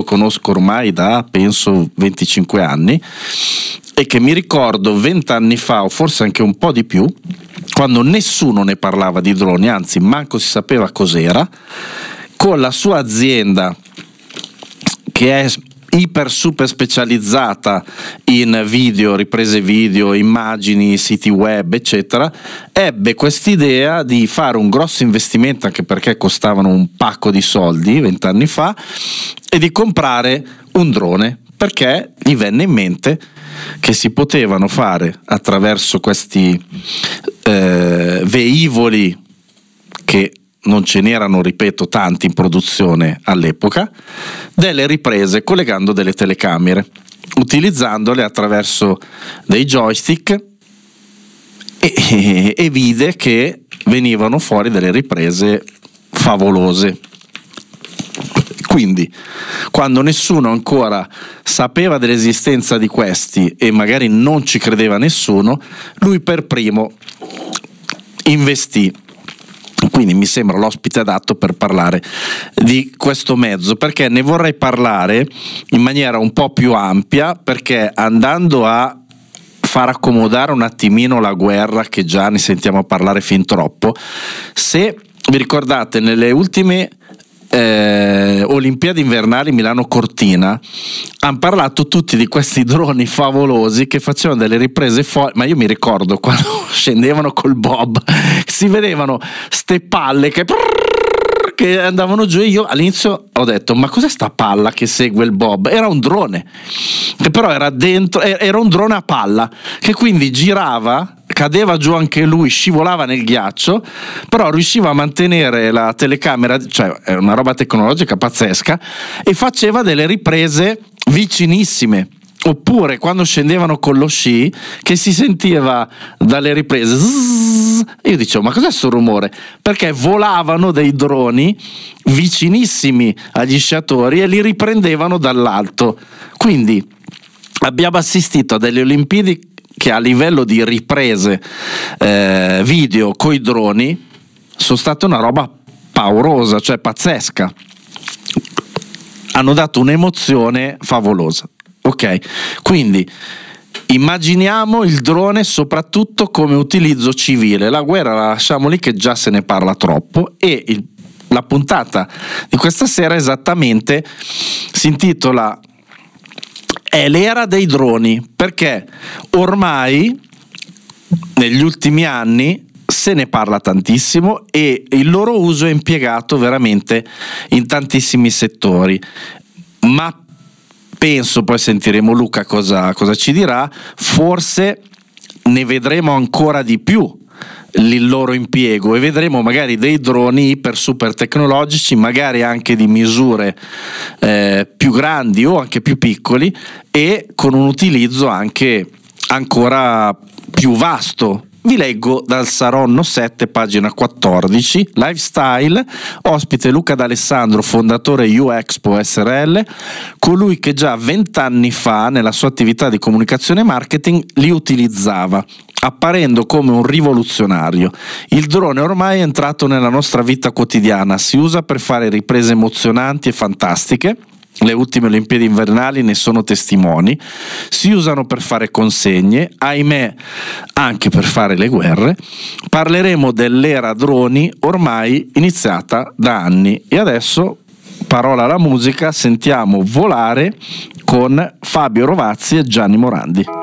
conosco ormai da penso 25 anni e che mi ricordo 20 anni fa, o forse anche un po' di più, quando nessuno ne parlava di droni, anzi manco si sapeva cos'era, con la sua azienda che è iper super specializzata in video, riprese video, immagini, siti web eccetera, ebbe quest'idea di fare un grosso investimento, anche perché costavano un pacco di soldi 20 anni fa, e di comprare un drone, perché gli venne in mente che si potevano fare attraverso questi velivoli, che non ce n'erano, ripeto, tanti in produzione all'epoca, delle riprese collegando delle telecamere, utilizzandole attraverso dei joystick, e vide che venivano fuori delle riprese favolose. Quindi, quando nessuno ancora sapeva dell'esistenza di questi e magari non ci credeva nessuno, lui per primo investì. Quindi mi sembra l'ospite adatto per parlare di questo mezzo, perché ne vorrei parlare in maniera un po' più ampia, perché andando a far accomodare un attimino la guerra, che già ne sentiamo parlare fin troppo, se vi ricordate nelle ultime Olimpiadi invernali Milano Cortina hanno parlato tutti di questi droni favolosi che facevano delle riprese ma io mi ricordo quando scendevano col bob, si vedevano ste palle che andavano giù, e io all'inizio ho detto: ma cos'è sta palla che segue il bob? Era un drone, che però era dentro, era un drone a palla, che quindi girava, cadeva giù anche lui, scivolava nel ghiaccio, però riusciva a mantenere la telecamera, cioè è una roba tecnologica pazzesca, e faceva delle riprese vicinissime. Oppure quando scendevano con lo sci, che si sentiva dalle riprese zzz, io dicevo: ma cos'è sto rumore? Perché volavano dei droni vicinissimi agli sciatori e li riprendevano dall'alto. Quindi abbiamo assistito a delle Olimpiadi che a livello di riprese video coi droni sono state una roba paurosa, cioè pazzesca. Hanno dato un'emozione favolosa. Ok, quindi immaginiamo il drone soprattutto come utilizzo civile. La guerra la lasciamo lì, che già se ne parla troppo, e la puntata di questa sera esattamente si intitola È l'era dei droni, perché ormai negli ultimi anni se ne parla tantissimo e il loro uso è impiegato veramente in tantissimi settori, ma penso, poi sentiremo Luca cosa ci dirà, forse ne vedremo ancora di più il loro impiego, e vedremo magari dei droni iper super tecnologici, magari anche di misure più grandi o anche più piccoli, e con un utilizzo anche ancora più vasto. Vi leggo dal Saronno 7, pagina 14, Lifestyle, ospite Luca D'Alessandro, fondatore UExpo SRL, colui che già 20 anni fa nella sua attività di comunicazione e marketing li utilizzava, apparendo come un rivoluzionario. Il drone ormai è entrato nella nostra vita quotidiana, si usa per fare riprese emozionanti e fantastiche. Le ultime Olimpiadi invernali ne sono testimoni. Si usano per fare consegne, ahimè anche per fare le guerre. Parleremo dell'era droni ormai iniziata da anni. E adesso, parola alla musica, sentiamo Volare con Fabio Rovazzi e Gianni Morandi.